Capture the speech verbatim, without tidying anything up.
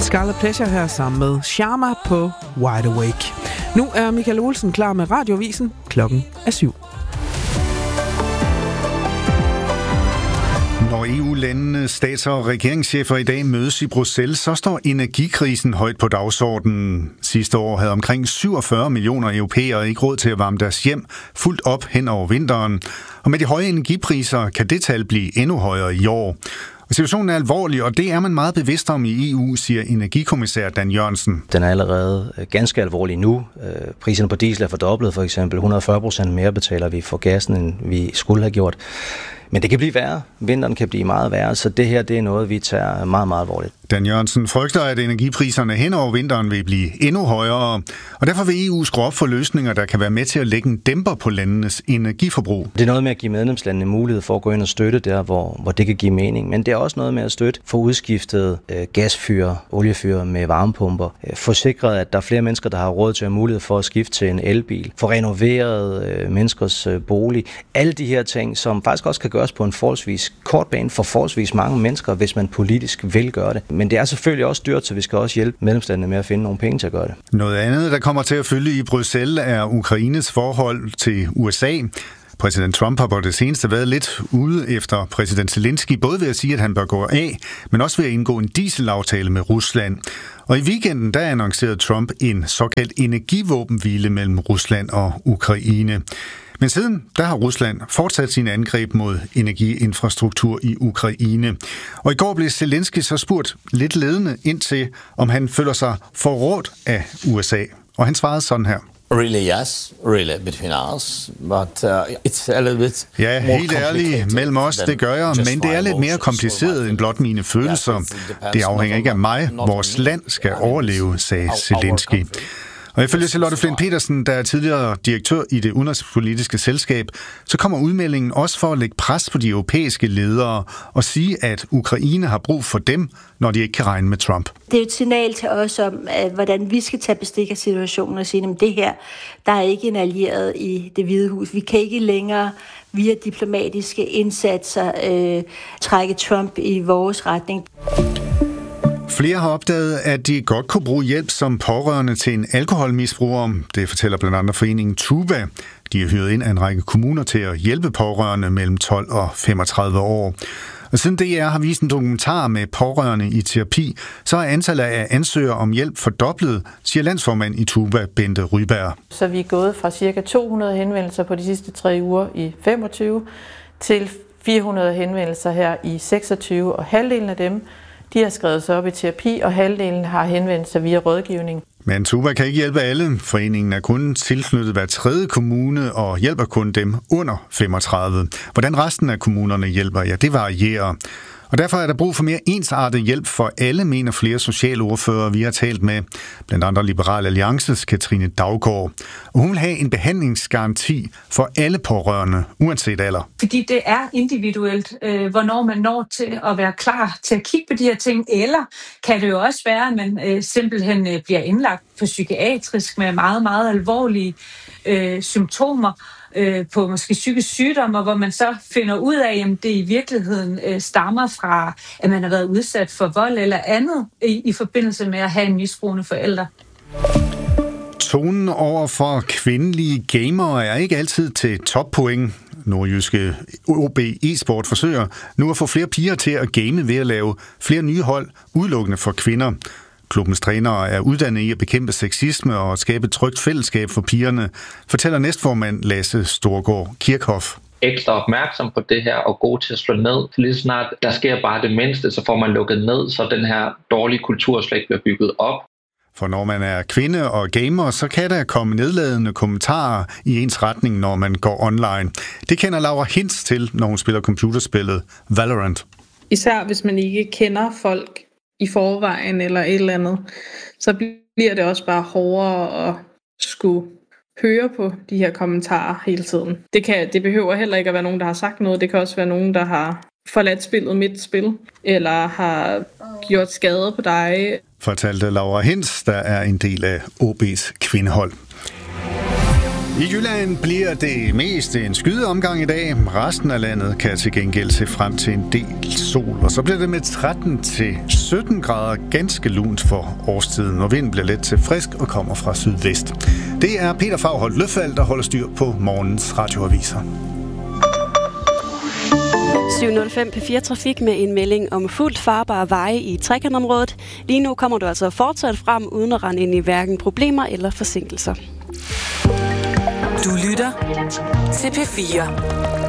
Scarlet Pleasure her sammen med Sharma på Wide Awake. Nu er Michael Olsen klar med Radiovisen. Klokken er syv. Når E U-landenes stats- og regeringschefer i dag mødes i Bruxelles, så står energikrisen højt på dagsordenen. Sidste år havde omkring syvogfyrre millioner europæere ikke råd til at varme deres hjem fuldt op hen over vinteren. Og med de høje energipriser kan det tal blive endnu højere i år. Og situationen er alvorlig, og det er man meget bevidst om i E U, siger energikommissær Dan Jørgensen. Den er allerede ganske alvorlig nu. Priserne på diesel er fordoblet, for eksempel et hundrede og fyrre procent mere betaler vi for gassen, end vi skulle have gjort. Men det kan blive værre. Vinteren kan blive meget værre, så det her det er noget, vi tager meget, meget alvorligt. Dan Jørgensen frygter, at energipriserne hen over vinteren vil blive endnu højere, og derfor vil E U skrue op for løsninger, der kan være med til at lægge en dæmper på landenes energiforbrug. Det er noget med at give medlemslandene mulighed for at gå ind og støtte der, hvor, hvor det kan give mening, men det er også noget med at støtte for udskiftet øh, gasfyr, oliefyr med varmepumper, øh, få sikret, at der er flere mennesker, der har råd til at have mulighed for at skifte til en elbil, få renoveret øh, menneskers øh, bolig. Alle de her ting, som faktisk også kan gøres på en forholdsvis kort bane for forholdsvis mange mennesker, hvis man politisk vil gøre det. Men det er selvfølgelig også dyrt, så vi skal også hjælpe medlemslandene med at finde nogle penge til at gøre det. Noget andet, der kommer til at følge i Bruxelles, er Ukraines forhold til U S A. Præsident Trump har på det seneste været lidt ude efter præsident Zelensky, både ved at sige, at han bør gå af, men også ved at indgå en dieselaftale med Rusland. Og i weekenden, der annoncerede Trump en såkaldt energivåbenhvile mellem Rusland og Ukraine. Men siden, der har Rusland fortsat sine angreb mod energiinfrastruktur i Ukraine. Og i går blev Zelensky så spurgt lidt ledende ind til, om han føler sig forrådt af U S A. Og han svarede sådan her. Really, yes. Really, between us. But uh, it's a little bit Ja, helt ærligt, mellem os, det gør jeg, men det er lidt mere kompliceret end blot mine følelser. Det afhænger ikke af mig. Vores land skal overleve, sagde Zelensky. Og ifølge Charlotte Flint Petersen, der er tidligere direktør i det udenrigspolitiske selskab, så kommer udmeldingen også for at lægge pres på de europæiske ledere og sige, at Ukraine har brug for dem, når de ikke kan regne med Trump. Det er et signal til os om, hvordan vi skal tage bestik af situationen og sige, at det her, der er ikke en allieret i Det Hvide Hus. Vi kan ikke længere via diplomatiske indsatser øh, trække Trump i vores retning. Flere har opdaget, at de godt kunne bruge hjælp som pårørende til en alkoholmisbruger. Det fortæller blandt andet foreningen Tuba. De har hyret ind af en række kommuner til at hjælpe pårørende mellem tolv og femogtredive år. Og siden D R har vist en dokumentar med pårørende i terapi, så er antallet af ansøgere om hjælp fordoblet, siger landsformand i Tuba, Bente Ryberg. Så vi er gået fra ca. to hundrede henvendelser på de sidste tre uger i femogtyve til fire hundrede henvendelser her i seksogtyve, og halvdelen af dem de har skrevet sig op i terapi, og halvdelen har henvendt sig via rådgivning. Men Tuba kan ikke hjælpe alle. Foreningen er kun tilknyttet hver tredje kommune og hjælper kun dem under femogtredive. Hvordan resten af kommunerne hjælper, ja, det varierer. Og derfor er der brug for mere ensartet hjælp for alle, mener flere socialordførere, vi har talt med. Blandt andre Liberal Alliances Katrine Daugaard. Og hun vil have en behandlingsgaranti for alle pårørende, uanset alder. Fordi det er individuelt, øh, hvornår man når til at være klar til at kigge på de her ting. Eller kan det jo også være, at man øh, simpelthen øh, bliver indlagt på psykiatrisk med meget, meget alvorlige øh, symptomer. På måske psykisk sygdomme, hvor man så finder ud af, at det i virkeligheden øh, stammer fra, at man har været udsat for vold eller andet i, i forbindelse med at have en misbrugende forælder. Tonen over for kvindelige gamere er ikke altid til toppoint. Nordjyske O B e-sport forsøger nu at få flere piger til at game ved at lave flere nye hold udelukkende for kvinder. Klubbens trænere er uddannet i at bekæmpe sexisme og skabe et trygt fællesskab for pigerne, fortæller næstformand Lasse Storgård Kirchhoff. Ekstra opmærksom på det her og god til at slå ned. Lige snart der sker bare det mindste, så får man lukket ned, så den her dårlige kultur slet ikke bliver bygget op. For når man er kvinde og gamer, så kan der komme nedladende kommentarer i ens retning, når man går online. Det kender Laura Hintz til, når hun spiller computerspillet Valorant. Især hvis man ikke kender folk i forvejen eller et eller andet, så bliver det også bare hårdere at skulle høre på de her kommentarer hele tiden. Det, kan, det behøver heller ikke at være nogen, der har sagt noget. Det kan også være nogen, der har forladt spillet midt spil, eller har gjort skade på dig. Fortalte Laura Hintz, der er en del af O B's kvindehold. I Jylland bliver det mest en skydeomgang i dag. Resten af landet kan til gengæld se frem til en del sol. Og så bliver det med tretten til sytten grader ganske lunt for årstiden, og vinden bliver let til frisk og kommer fra sydvest. Det er Peter Fagholt Løfald, der holder styr på morgens radioaviser. syv nul fem P fire Trafik med en melding om fuldt farbare veje i trekantområdet. Lige nu kommer du altså fortsat frem uden at rende ind i hverken problemer eller forsinkelser. Du lytter til P fire.